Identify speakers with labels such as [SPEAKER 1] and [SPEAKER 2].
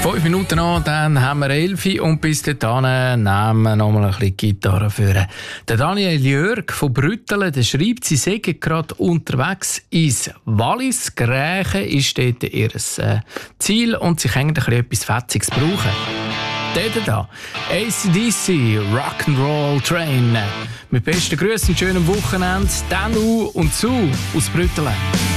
[SPEAKER 1] 5 Minuten noch, dann haben wir 11 Uhr und bis dahin nehmen wir noch mal ein bisschen Gitarre führen. Der Daniel Jörg von Brüttelen, der schreibt, sie seien gerade unterwegs ins Wallis. Grächen ist dort ihr Ziel und sie können etwas Fetziges brauchen. Dort da, AC/DC, Rock'n'Roll Train. Mit besten Grüßen und schönen Wochenende, Danu und Sue aus Brüttelen.